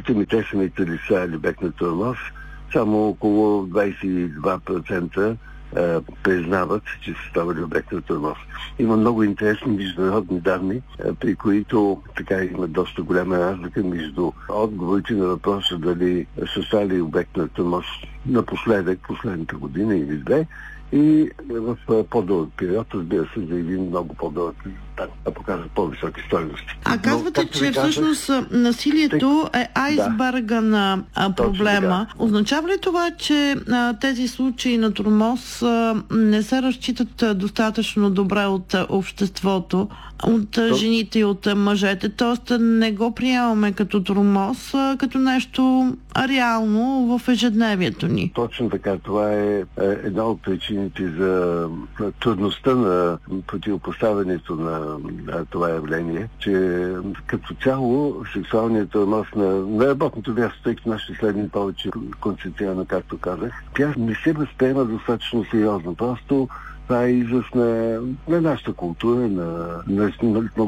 питаме тесените лица или обект на тормоз, само около 22% признават, че са ставали обект на тормоз. Има много интересни международни данни, при които така има доста голяма разлика между отговорите на въпроса дали са стали обект на тормоз напоследък, последната година или две, и в по-дълъг период, разбира се, за един много по-дълъг резултат, показват по-високи стойности. А казвате, че всъщност насилието е айсберга на проблема. Означава ли това, че тези случаи на тормоз не се разчитат достатъчно добре от обществото, от жените и от мъжете? Тоест не го приемаме като тормоз, като нещо реално в ежедневието ни? Точно така. Това е една от причините за трудността на противопоставянето на това явление, че като цяло сексуалният тормоз на работното място, тъй като нашите изследвания повече концентрирано, както казах, тя не се възприема достатъчно сериозно. Просто това е израз на нашата култура, на